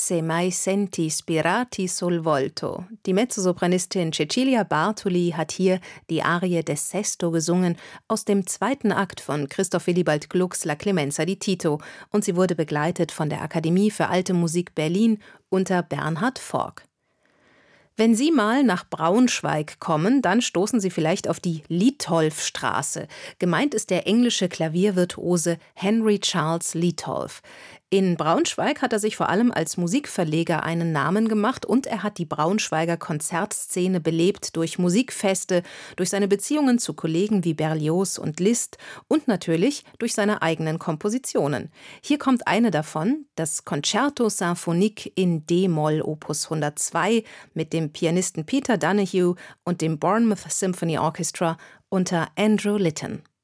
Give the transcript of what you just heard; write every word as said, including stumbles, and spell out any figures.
Se mai senti spirati sul volto. Die Mezzosopranistin Cecilia Bartoli hat hier die Arie des Sesto gesungen aus dem zweiten Akt von Christoph Willibald Glucks La Clemenza di Tito und sie wurde begleitet von der Akademie für Alte Musik Berlin unter Bernhard Forck. Wenn Sie mal nach Braunschweig kommen, dann stoßen Sie vielleicht auf die Liedtolff-Straße. Gemeint ist der englische Klaviervirtuose Henry Charles Liedtolff. In Braunschweig hat er sich vor allem als Musikverleger einen Namen gemacht und er hat die Braunschweiger Konzertszene belebt durch Musikfeste, durch seine Beziehungen zu Kollegen wie Berlioz und Liszt und natürlich durch seine eigenen Kompositionen. Hier kommt eine davon, das Concerto Symphonique in D-Moll Opus hundertzwei mit dem Pianisten Peter Donoghue und dem Bournemouth Symphony Orchestra unter Andrew Litton.